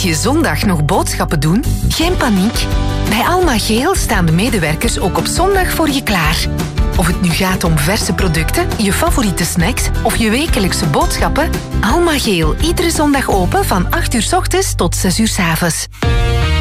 je zondag nog boodschappen doen? Geen paniek. Bij Alma Geel staan de medewerkers ook op zondag voor je klaar. Of het nu gaat om verse producten, je favoriete snacks of je wekelijkse boodschappen, Alma Geel, iedere zondag open van 8 uur 's ochtends tot 6 uur 's avonds.